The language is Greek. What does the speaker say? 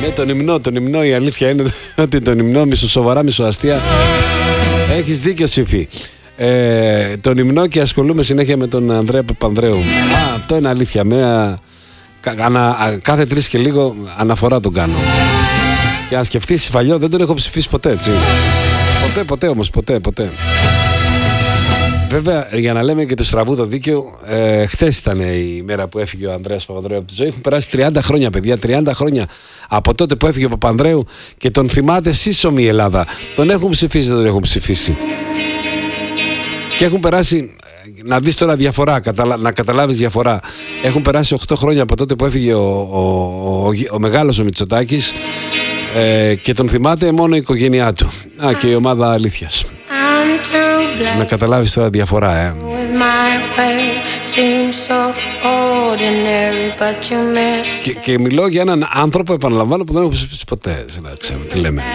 Ναι, τον υμνό, η αλήθεια είναι ότι τον υμνό, μισοσοβαρά, μισοαστεία. Έχεις δίκιο, Σύφη. Τον υμνό και ασχολούμαι συνέχεια με τον Ανδρέα Παπανδρέου. Αυτό είναι αλήθεια. Κάθε 3 και λίγο αναφορά τον κάνω. Και αν σκεφτείς Σιφαλιό, δεν τον έχω ψηφίσει ποτέ, έτσι. Ποτέ όμως, ποτέ. Βέβαια, για να λέμε και το στραβού το δίκαιο, χθες ήταν η μέρα που έφυγε ο Ανδρέας Παπανδρέου από τη ζωή. Έχουν περάσει 30 χρόνια, παιδιά, 30 χρόνια από τότε που έφυγε ο Παπανδρέου και τον θυμάται σύσσωμη η Ελλάδα. Τον έχουν ψηφίσει, δεν τον έχουν ψηφίσει. Και έχουν περάσει, να δεις τώρα διαφορά, να καταλάβεις διαφορά. Έχουν περάσει 8 χρόνια από τότε που έφυγε ο μεγάλος ο Μητσοτάκης και τον θυμάται μόνο η οικογένειά του. Και η ομάδα αλήθειας. Να καταλάβεις τώρα διαφορά, Και μιλώ για έναν άνθρωπο, επαναλαμβάνω, που δεν έχω ψηφίσει ποτέ. Να ξέρουμε τι λέμε.